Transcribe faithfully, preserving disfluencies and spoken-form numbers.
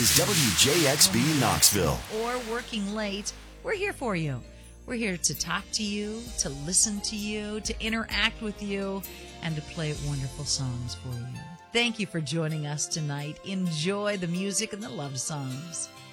is W J X B Knoxville. Or working late, we're here for you. We're here to talk to you, to listen to you, to interact with you, and to play wonderful songs for you. Thank you for joining us tonight. Enjoy the music and the love songs.